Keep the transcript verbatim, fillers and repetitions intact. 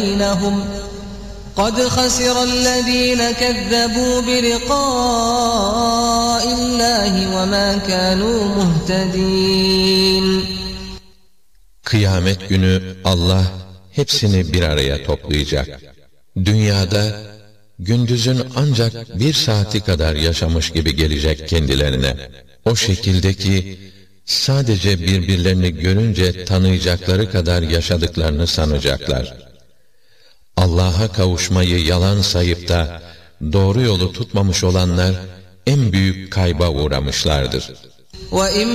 بَيْنَهُمْ قَدْ خَسِرَ الَّذ۪ينَ كَذَّبُوا بِلِقَاءِ اللّٰهِ وَمَا كَانُوا مُهْتَد۪ينَ. Kıyamet günü Allah hepsini bir araya toplayacak. Dünyada gündüzün ancak bir saati kadar yaşamış gibi gelecek kendilerine. O şekilde ki sadece birbirlerini görünce tanıyacakları kadar yaşadıklarını sanacaklar. Allah'a kavuşmayı yalan sayıp da doğru yolu tutmamış olanlar en büyük kayba uğramışlardır.